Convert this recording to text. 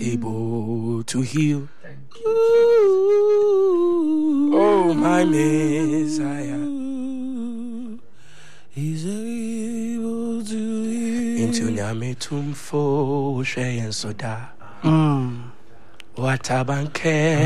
able to heal. Oh, my Messiah. He's able to heal. Into Nyame tumfo Shey and Soda. Watabanke.